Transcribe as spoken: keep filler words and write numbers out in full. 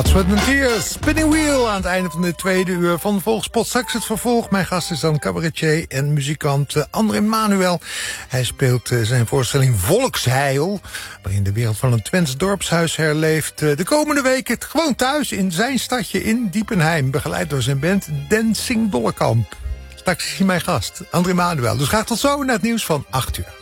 Blood, Sweat and Tears, Spinning Wheel aan het einde van dit tweede uur van Volkspot. Straks het vervolg. Mijn gast is dan cabaretier en muzikant uh, André Manuel. Hij speelt uh, zijn voorstelling Volksheil, waarin de wereld van een Twents dorpshuis herleeft. Uh, de komende weken gewoon thuis in zijn stadje in Diepenheim, begeleid door zijn band Dancing Dollekamp. Straks is hij mijn gast, André Manuel. Dus graag tot zo naar het nieuws van acht uur.